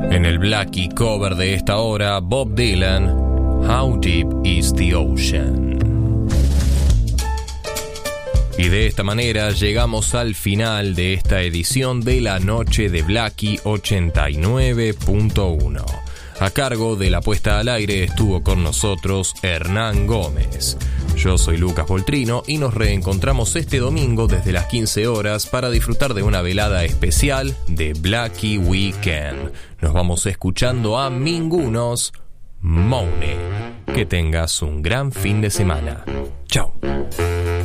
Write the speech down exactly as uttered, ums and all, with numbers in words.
En el Blackie cover de esta hora, Bob Dylan, How Deep is the Ocean. Y de esta manera llegamos al final de esta edición de la noche de Blackie ochenta y nueve punto uno. A cargo de la puesta al aire estuvo con nosotros Hernán Gómez. Yo soy Lucas Poltrino y nos reencontramos este domingo desde las quince horas para disfrutar de una velada especial de Blackie Weekend. Nos vamos escuchando a Mingunos Moune. Que tengas un gran fin de semana. Chao.